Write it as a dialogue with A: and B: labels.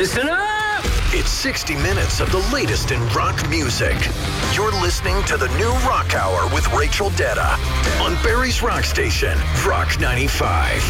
A: Listen up!
B: It's 60 minutes of the latest in rock music. You're listening to the new Rock Hour with Rachel Detta on Barry's Rock Station, Rock 95.